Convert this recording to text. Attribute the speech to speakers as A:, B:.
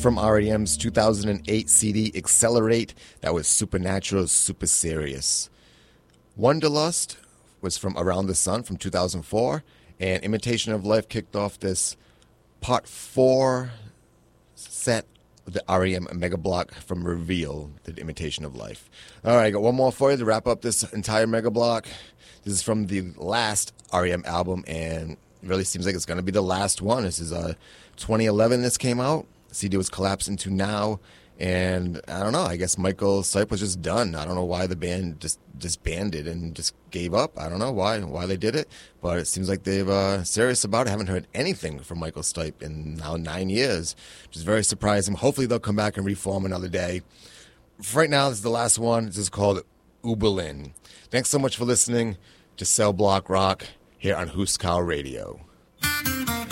A: from REM's 2008 CD Accelerate. That was Supernatural, Super Serious. Wanderlust was from Around the Sun from 2004. And Imitation of Life kicked off this part 4 set of the REM Mega Block from Reveal, the Imitation of Life. All right, I got one more for you to wrap up this entire Mega Block. This is from the last REM album, and it really seems like it's going to be the last one. This is 2011 this came out. The CD was collapsed into Now, and I don't know, I guess Michael Stipe was just done. I don't know why the band just disbanded and just gave up. I don't know why they did it, but it seems like they've serious about it. I haven't heard anything from Michael Stipe in now 9 years, which is very surprising. Hopefully they'll come back and reform another day. For right now, this is the last one. This is called Oberlin. Thanks so much for listening to Cell Block Rock here on Huskau Radio.